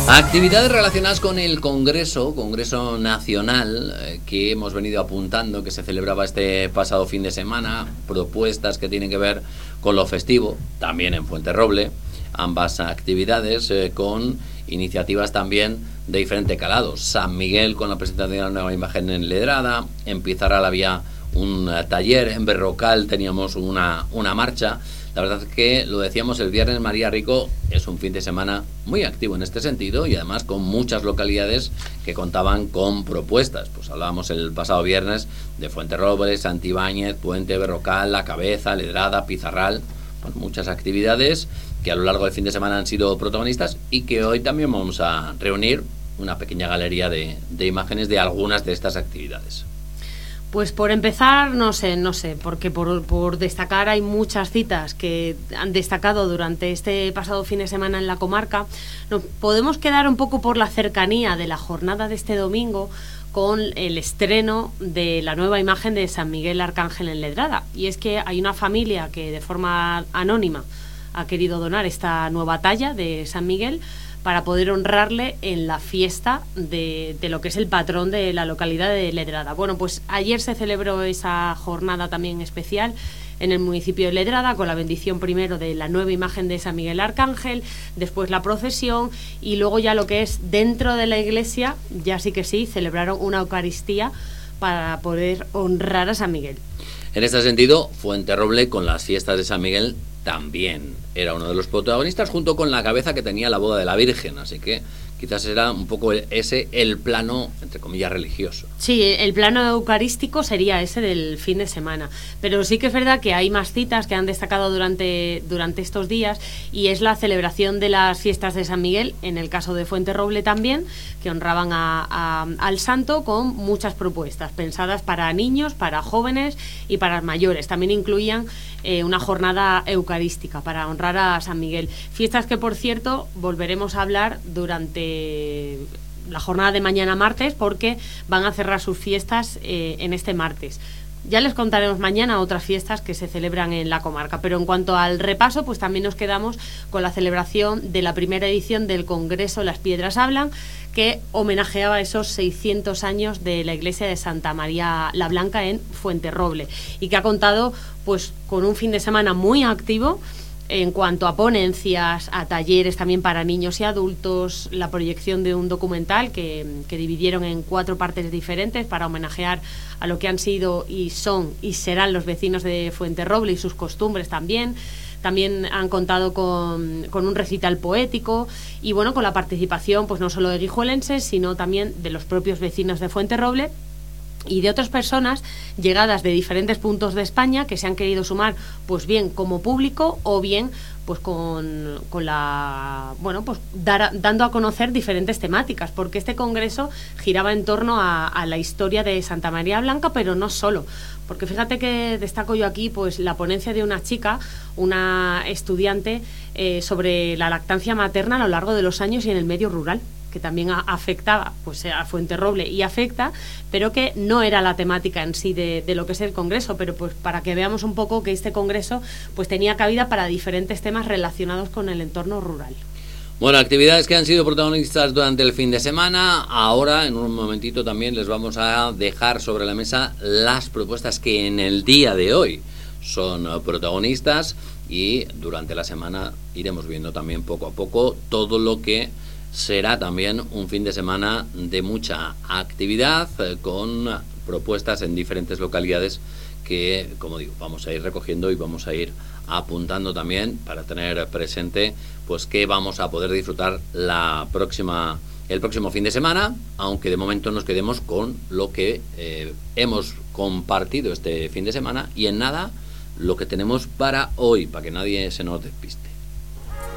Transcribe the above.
Actividades relacionadas con el Congreso Nacional, que hemos venido apuntando, que se celebraba este pasado fin de semana, propuestas que tienen que ver con lo festivo, también en Fuenterroble, ambas actividades con iniciativas también de diferente calado. San Miguel con la presentación de la nueva imagen en Ledrada, en Pizarral había un taller, en Berrocal teníamos una marcha. La verdad es que, lo decíamos el viernes, María Rico, es un fin de semana muy activo en este sentido y además con muchas localidades que contaban con propuestas. Pues hablábamos el pasado viernes de Fuenterroble, Santibáñez, Puente, Berrocal, La Cabeza, Ledrada, Pizarral. Bueno, muchas actividades que a lo largo del fin de semana han sido protagonistas y que hoy también vamos a reunir una pequeña galería de imágenes de algunas de estas actividades. Pues por empezar, no sé, porque por destacar hay muchas citas que han destacado durante este pasado fin de semana en la comarca. Nos podemos quedar un poco por la cercanía de la jornada de este domingo con el estreno de la nueva imagen de San Miguel Arcángel en Ledrada. Y es que hay una familia que de forma anónima ha querido donar esta nueva talla de San Miguel para poder honrarle en la fiesta de lo que es el patrón de la localidad de Ledrada. Bueno, pues ayer se celebró esa jornada también especial en el municipio de Ledrada, con la bendición primero de la nueva imagen de San Miguel Arcángel, después la procesión y luego ya lo que es dentro de la iglesia, ya sí que sí, celebraron una Eucaristía para poder honrar a San Miguel. En este sentido, Fuenterroble con las fiestas de San Miguel también era uno de los protagonistas, junto con La Cabeza, que tenía la boda de la Virgen, así que quizás era un poco el plano, entre comillas, religioso. Sí, el plano eucarístico sería ese del fin de semana, pero sí que es verdad que hay más citas que han destacado durante estos días, y es la celebración de las fiestas de San Miguel, en el caso de Fuenterroble también, que honraban al santo con muchas propuestas pensadas para niños, para jóvenes y para mayores. También incluían una jornada eucarística para honrar a San Miguel. Fiestas que, por cierto, volveremos a hablar durante la jornada de mañana martes, porque van a cerrar sus fiestas en este martes. Ya les contaremos mañana otras fiestas que se celebran en la comarca, pero en cuanto al repaso, pues también nos quedamos con la celebración de la primera edición del Congreso Las Piedras Hablan, que homenajeaba esos 600 años de la iglesia de Santa María la Blanca en Fuenterroble, y que ha contado pues con un fin de semana muy activo en cuanto a ponencias, a talleres también para niños y adultos, la proyección de un documental que dividieron en 4 partes diferentes para homenajear a lo que han sido y son y serán los vecinos de Fuenterroble y sus costumbres también. También han contado con un recital poético y bueno, con la participación pues no solo de guijuelenses, sino también de los propios vecinos de Fuenterroble y de otras personas llegadas de diferentes puntos de España que se han querido sumar, pues bien como público o bien pues con la pues dando a conocer diferentes temáticas, porque este congreso giraba en torno a la historia de Santa María Blanca, pero no solo, porque fíjate que destaco yo aquí pues la ponencia de una chica, una estudiante, sobre la lactancia materna a lo largo de los años y en el medio rural, que también afectaba pues a Fuenterroble y afecta, pero que no era la temática en sí de lo que es el congreso, pero pues para que veamos un poco que este congreso pues tenía cabida para diferentes temas relacionados con el entorno rural. Bueno, actividades que han sido protagonistas durante el fin de semana. Ahora, en un momentito, también les vamos a dejar sobre la mesa las propuestas que en el día de hoy son protagonistas, y durante la semana iremos viendo también poco a poco todo lo que será también un fin de semana de mucha actividad, con propuestas en diferentes localidades que, como digo, vamos a ir recogiendo y vamos a ir apuntando también para tener presente pues que vamos a poder disfrutar el próximo fin de semana, aunque de momento nos quedemos con lo que hemos compartido este fin de semana y en nada lo que tenemos para hoy, para que nadie se nos despiste.